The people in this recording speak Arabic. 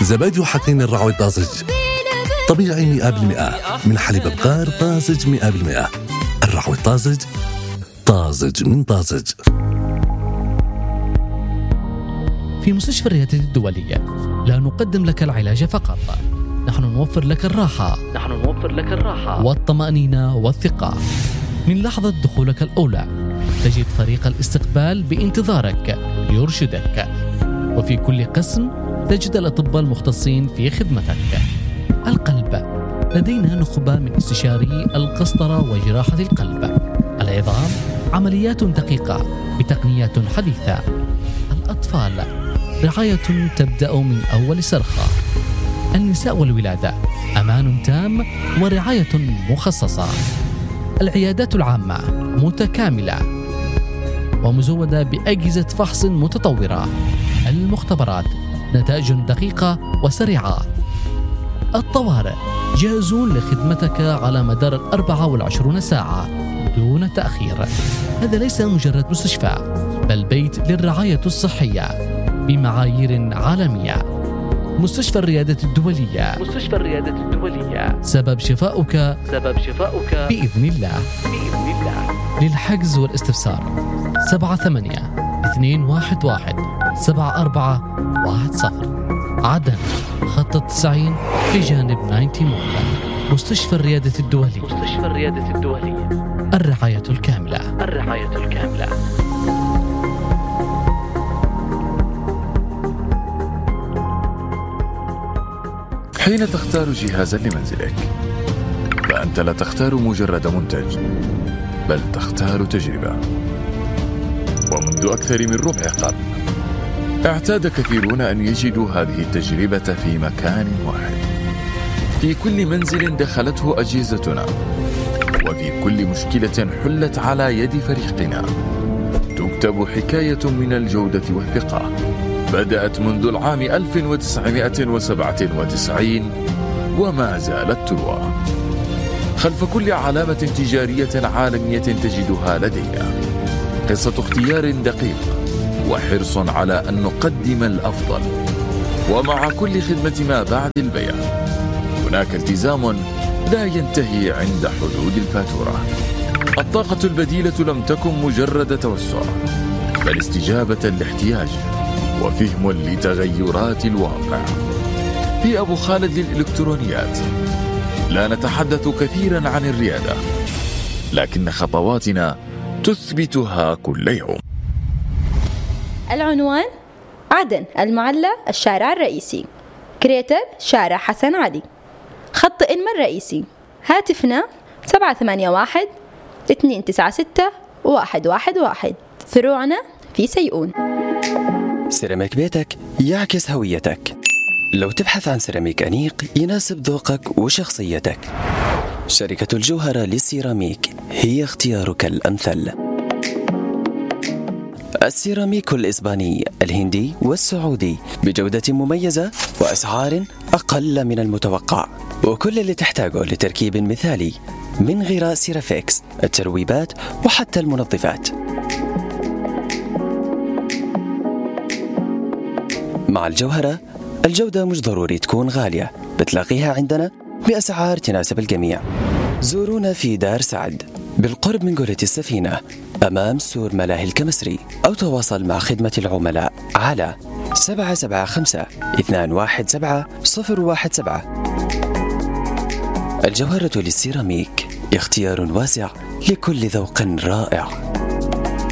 زبادي وحقين الرعوي طازج طبيعي 100% من حليب بقار طازج 100%. الرعوي طازج، طازج من طازج. في مستشفى الريادة الدولية لا نقدم لك العلاج فقط، نحن نوفر لك الراحة والطمأنينة والثقة. من لحظة دخولك الأولى تجد فريق الاستقبال بانتظارك ليرشدك، وفي كل قسم تجد الأطباء المختصين في خدمتك. القلب، لدينا نخبة من استشاري القسطرة وجراحة القلب. العظام، عمليات دقيقة بتقنيات حديثة. الأطفال، رعاية تبدأ من أول صرخة. النساء والولادة، أمان تام ورعاية مخصصة. العيادات العامة متكاملة ومزودة بأجهزة فحص متطورة. المختبرات، نتائج دقيقة وسريعة. الطوارئ، جاهزون لخدمتك على مدار 24 ساعة دون تأخير. هذا ليس مجرد مستشفى، بل بيت للرعاية الصحية بمعايير عالمية. مستشفى الريادة الدولية، سبب شفاؤك بإذن الله. للحجز والاستفسار 78-211-7410. عدن خط 90 في جانب 90 مول. مستشفى الريادة الدولية. الرعاية الكاملة. حين تختار جهازا لمنزلك فأنت لا تختار مجرد منتج، بل تختار تجربة. ومنذ أكثر من ربع قرن اعتاد كثيرون أن يجدوا هذه التجربة في مكان واحد، في كل منزل دخلته أجهزتنا، وفي كل مشكلة حلت على يد فريقنا تكتب حكاية من الجودة والثقة بدأت منذ العام 1997 وما زالت تروى. خلف كل علامة تجارية عالمية تجدها لدينا قصة اختيار دقيق وحرص على أن نقدم الأفضل. ومع كل خدمة ما بعد البيع هناك التزام لا ينتهي عند حدود الفاتورة. الطاقة البديلة لم تكن مجرد توسع، بل استجابة لاحتياج وفهم لتغيرات الواقع. في أبو خالد للإلكترونيات لا نتحدث كثيرا عن الريادة، لكن خطواتنا تثبتها كل يوم. العنوان: عدن، المعلى، الشارع الرئيسي. كريتر: شارع حسن علي. خط إنما الرئيسي. هاتفنا 781-296-111. فروعنا في سيئون. سيراميك بيتك يعكس هويتك. لو تبحث عن سيراميك أنيق يناسب ذوقك وشخصيتك، شركة الجوهرة للسيراميك هي اختيارك الأمثل. السيراميك الإسباني، الهندي والسعودي بجودة مميزة وأسعار أقل من المتوقع، وكل اللي تحتاجه لتركيب مثالي من غراء سيرافيكس، الترويبات وحتى المنظفات. مع الجوهرة الجودة مش ضروري تكون غالية، بتلاقيها عندنا بأسعار تناسب الجميع. زورونا في دار سعد بالقرب من قرية السفينة أمام سور ملاهي الكمسري، أو تواصل مع خدمة العملاء على 775-217-017. الجوهرة للسيراميك اختيار واسع لكل ذوق رائع.